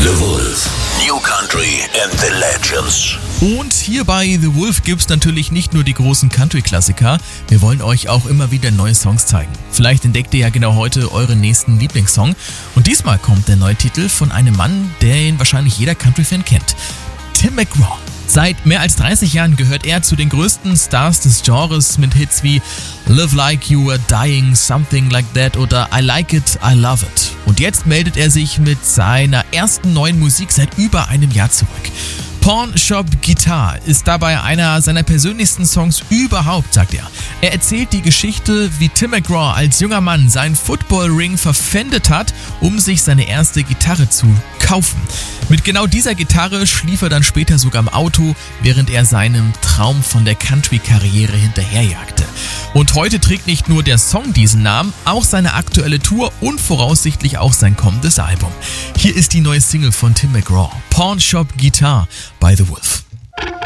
The Wolf. New Country and the Legends. Und hier bei The Wolf gibt's natürlich nicht nur die großen Country-Klassiker, wir wollen euch auch immer wieder neue Songs zeigen. Vielleicht entdeckt ihr ja genau heute euren nächsten Lieblingssong. Und diesmal kommt der neue Titel von einem Mann, den wahrscheinlich jeder Country-Fan kennt. Tim McGraw. Seit mehr als 30 Jahren gehört er zu den größten Stars des Genres mit Hits wie Live Like You Were Dying, Something Like That oder I Like It, I Love It. Und jetzt meldet er sich mit seiner ersten neuen Musik seit über einem Jahr zurück. Pawn Shop Guitar ist dabei einer seiner persönlichsten Songs überhaupt, sagt er. Er erzählt die Geschichte, wie Tim McGraw als junger Mann seinen Football-Ring verpfändet hat, um sich seine erste Gitarre zu kaufen. Mit genau dieser Gitarre schlief er dann später sogar im Auto, während er seinem Traum von der Country-Karriere hinterherjagte. Und heute trägt nicht nur der Song diesen Namen, auch seine aktuelle Tour und voraussichtlich auch sein kommendes Album. Hier ist die neue Single von Tim McGraw, Pawn Shop Guitar by The Wolf.